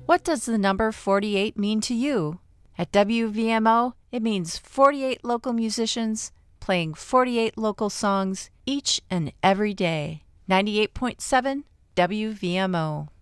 What does the number 48 mean to you? At WVMO, it means 48 local musicians playing 48 local songs each and every day. 98.7 WVMO.